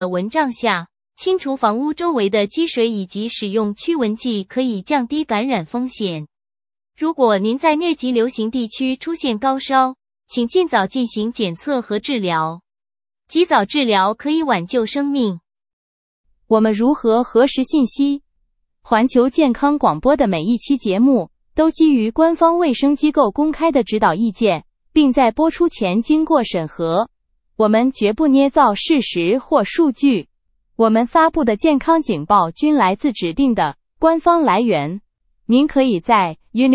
蚊帐下，清除房屋周围的积水以及使用驱蚊剂可以降低感染风险。如果您在疟疾流行地区出现高烧，请尽早进行检测和治疗。及早治疗可以挽救生命。 我们如何核实信息？环球健康广播的每一期节目都基于官方卫生机构公开的指导意见，并在播出前经过审核。我们绝不捏造事实或数据。我们发布的健康警报均来自指定的官方来源。您可以在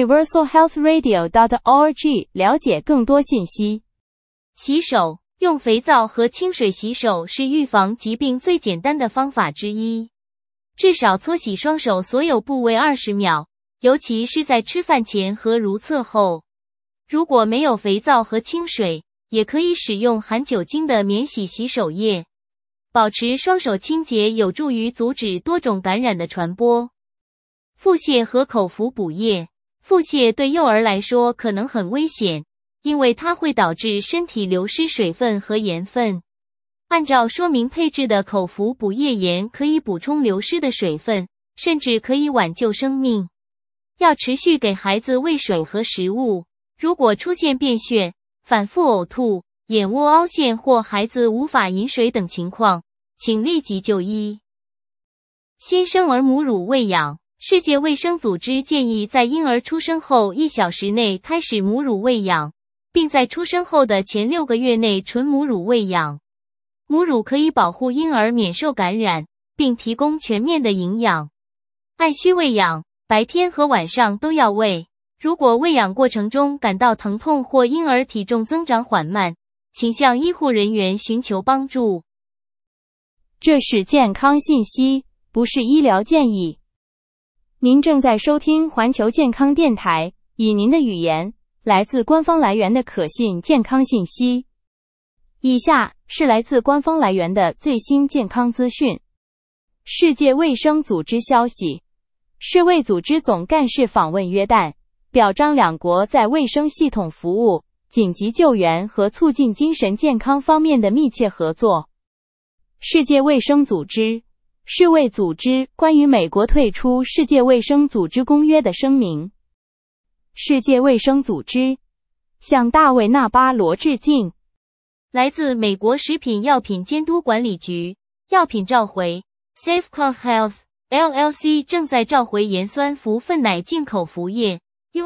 universalhealthradio.org 了解更多信息。 洗手，用肥皂和清水洗手是预防疾病最简单的方法之一。至少搓洗双手所有部位20秒，尤其是在吃饭前和如厕后。如果没有肥皂和清水，也可以使用含酒精的免洗洗手液。保持双手清洁有助于阻止多种感染的传播。腹泻和口服补液。腹泻对幼儿来说可能很危险，因为它会导致身体流失水分和盐分。按照说明配置的口服补液盐可以补充流失的水分，甚至可以挽救生命。要持续给孩子喂水和食物。如果出现便血、反复呕吐、眼窝凹陷或孩子无法饮水等情况，请立即就医。新生儿母乳喂养。世界卫生组织建议在婴儿出生后1小时内开始母乳喂养，并在出生后的前6个月内纯母乳喂养。母乳可以保护婴儿免受感染，并提供全面的营养。按需喂养，白天和晚上都要喂。如果喂养过程中感到疼痛或婴儿体重增长缓慢，请向医护人员寻求帮助。 这是健康信息，不是医疗建议。您正在收听环球健康电台，以您的语言，来自官方来源的可信健康信息。以下是来自官方来源的最新健康资讯。世界卫生组织消息，世卫组织总干事访问约旦，表彰两国在卫生系统服务、紧急救援和促进精神健康方面的密切合作。世界卫生组织世卫组织关于美国退出世界卫生组织公约的声明。世界卫生组织向大卫·纳巴罗致敬。 来自美国食品药品监督管理局，药品召回 Safeguard Health LLC 正在召回盐酸氟酚奶进口服液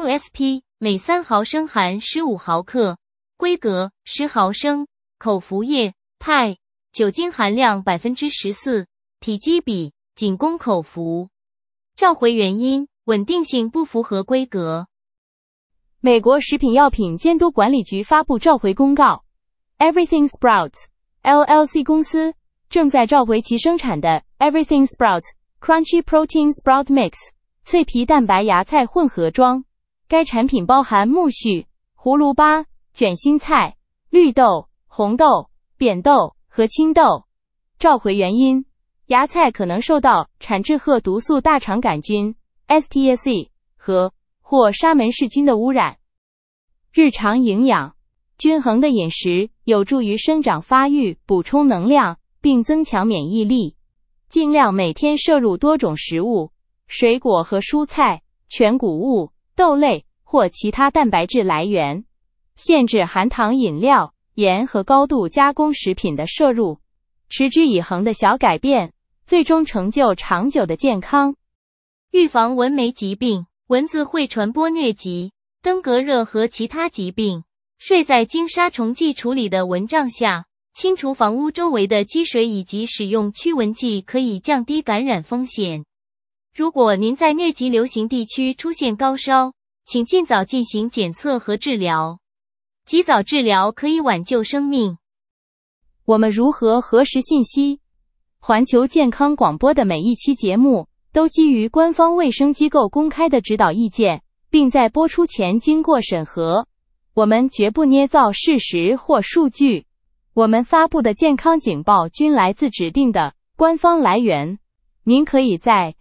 USP 每3毫升含15毫克，规格10毫升，口服液派，酒精含量 14%。体积比，仅供口服。召回原因，稳定性不符合规格。 美国食品药品监督管理局发布召回公告。Everything Sprouts LLC 公司正在召回其生产的 Everything Sprouts Crunchy Protein Sprout Mix 脆皮蛋白芽菜混合装。该产品包含苜蓿、胡萝卜、卷心菜、绿豆、红豆、扁豆和青豆。召回原因，芽菜可能受到产质褐毒素大肠杆菌 STSE 或沙门氏菌的污染。日常营养，均衡的饮食有助于生长发育，补充能量，并增强免疫力。尽量每天摄入多种食物，水果和蔬菜、全谷物、豆类或其他蛋白质来源。限制含糖饮料、盐和高度加工食品的摄入。持之以恒的小改变，最终成就长久的健康。 预防蚊媒疾病。蚊子会传播疟疾、登革热和其他疾病。睡在经杀虫剂处理的蚊帐下，清除房屋周围的积水以及使用驱蚊剂可以降低感染风险。如果您在疟疾流行地区出现高烧，请尽早进行检测和治疗。及早治疗可以挽救生命。 我们如何核实信息？环球健康广播的每一期节目都基于官方卫生机构公开的指导意见，并在播出前经过审核。我们绝不捏造事实或数据。我们发布的健康警报均来自指定的官方来源。您可以在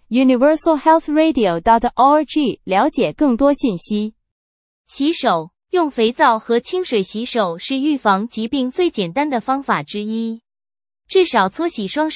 universalhealthradio.org 了解更多信息。 洗手，用肥皂和清水洗手是预防疾病最简单的方法之一。至少搓洗双手